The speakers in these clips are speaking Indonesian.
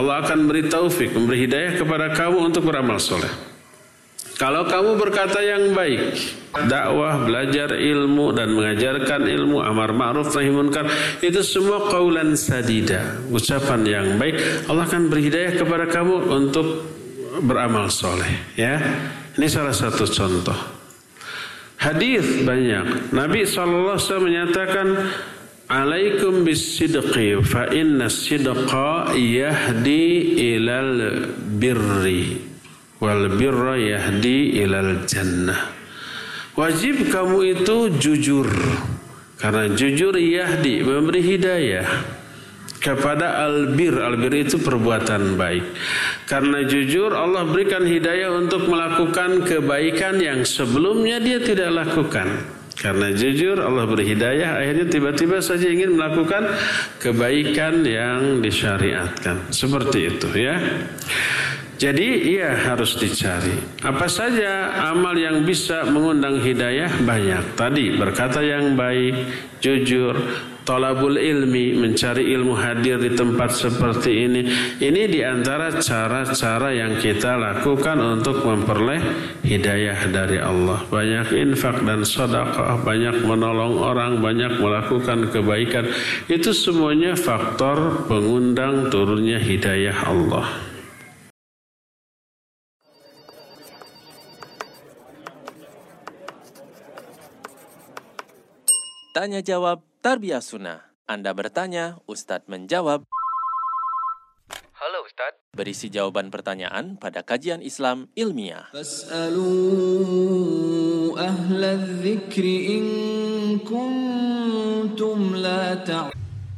Allah akan beri taufik, memberi hidayah kepada kamu untuk beramal soleh. Kalau kamu berkata yang baik, dakwah, belajar ilmu dan mengajarkan ilmu, amar ma'ruf nahi munkar, itu semua qaulan sadida, ucapan yang baik, Allah akan beri hidayah kepada kamu untuk beramal soleh. Ya, ini salah satu contoh. Hadis banyak. Nabi SAW menyatakan, alaikum bis-sidqi fa inna as-sidqa yahdi ilal birri wal birra yahdi ilal jannah. Wajib kamu itu jujur, karena jujur yahdi, memberi hidayah kepada albir. Albir itu perbuatan baik. Karena jujur Allah berikan hidayah untuk melakukan kebaikan yang sebelumnya dia tidak lakukan. Karena jujur Allah beri hidayah, akhirnya tiba-tiba saja ingin melakukan kebaikan yang disyariatkan. Seperti itu ya. Jadi ia harus dicari. Apa saja amal yang bisa mengundang hidayah? Banyak. Tadi berkata yang baik, jujur, thalabul ilmi, mencari ilmu, hadir di tempat seperti ini. Ini diantara cara-cara yang kita lakukan untuk memperoleh hidayah dari Allah. Banyak infak dan sedekah, banyak menolong orang, banyak melakukan kebaikan. Itu semuanya faktor pengundang turunnya hidayah Allah. Tanya jawab Tarbiyah Sunnah. Anda bertanya, Ustadz menjawab. Halo Ustadz. Berisi jawaban pertanyaan pada kajian Islam ilmiah. Fas'alu ahla dzikri in kuntum la ta'lamun.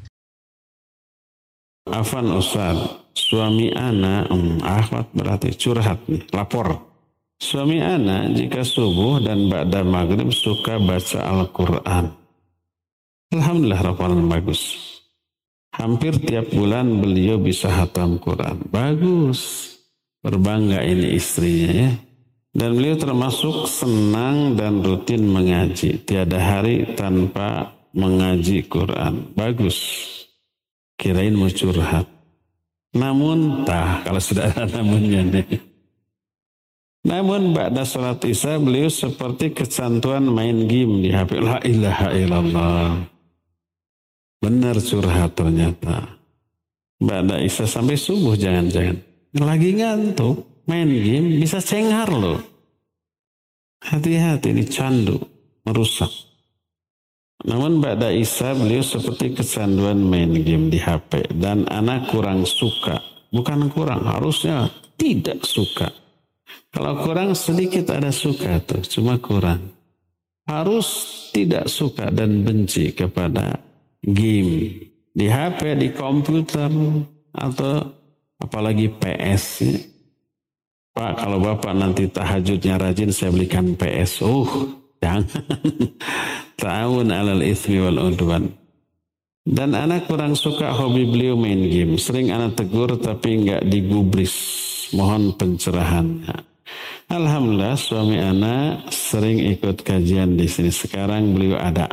Afan Ustadz, suami ana, akhwat berarti curhat nih, lapor. Suami ana jika subuh dan ba'da maghrib suka baca Al-Quran. Alhamdulillah, rafalan bagus. Hampir tiap bulan beliau bisa hatam Quran. Bagus. Berbangga ini istrinya ya. Dan beliau termasuk senang dan rutin mengaji. Tiada hari tanpa mengaji Quran. Bagus. Kirain mau curhat. Namun, kalau sudah ada namunnya nih. Namun, ba'da sholat isya beliau seperti kecantuan main game di HP. La ilaha illallah. Benar curhat ternyata. Ba'da isya sampai subuh jangan-jangan. Lagi ngantuk, main game bisa cengar loh. Hati-hati, ini candu, merusak. Namun ba'da isya beliau seperti kecanduan main game di HP. Dan anak kurang suka. Bukan kurang, harusnya tidak suka. Kalau kurang sedikit ada suka tuh, cuma kurang. Harus tidak suka dan benci kepada game di HP, di komputer, atau apalagi PS. Pak, kalau Bapak nanti tahajudnya rajin, saya belikan PS. Jangan. Ta'awun alal itsmi wal udwan. Dan anak kurang suka hobi beliau main game. Sering anak tegur tapi enggak digubris. Mohon pencerahannya. Alhamdulillah suami anak sering ikut kajian di sini. Sekarang beliau ada.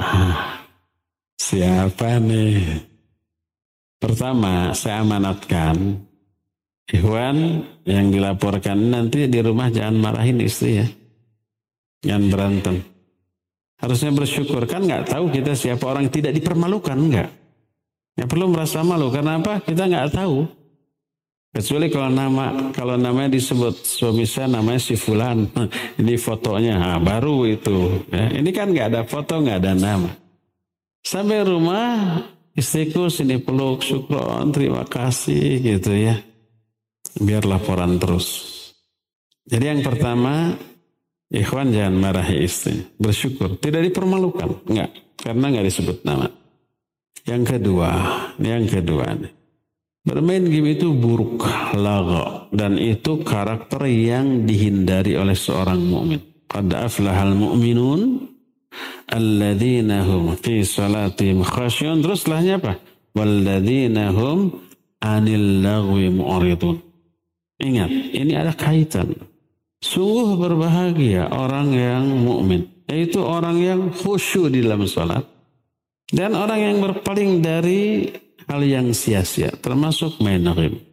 Siapa nih? Pertama, saya amanatkan Ikhwan yang dilaporkan nanti di rumah jangan marahin istri ya. Jangan berantem. Harusnya bersyukur, kan nggak tahu kita siapa orang, tidak dipermalukan, enggak. Nggak perlu merasa malu, karena apa? Kita nggak tahu. Kecuali kalau namanya disebut suami saya namanya si Fulan, ini fotonya, baru itu. Ya. Ini kan nggak ada foto, nggak ada nama. Sampai rumah istriku sini peluk, syukron, terima kasih gitu ya. Biar laporan terus. Jadi yang pertama, ikhwan jangan marahi istri, bersyukur, tidak dipermalukan, enggak, karena enggak disebut nama. Yang kedua nih. Bermain game itu buruk, lagha, dan itu karakter yang dihindari oleh seorang mukmin. Qad aflahal mu'minun alladzina hum fi salatihim khasyun. Terus setelahnya apa? Walladzina hum anil lagwi mu'ridun. Ingat, ini ada kaitan. Sungguh berbahagia orang yang mukmin, yaitu orang yang khusyuk di dalam salat dan orang yang berpaling dari hal yang sia-sia, termasuk main game.